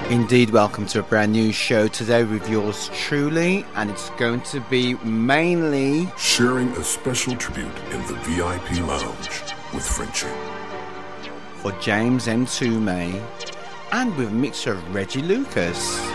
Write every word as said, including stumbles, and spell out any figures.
Indeed, welcome to a brand new show today with yours truly, and it's going to be mainly sharing a special tribute in the V I P lounge with Frenchie for James Mtume and with a mixture of Reggie Lucas.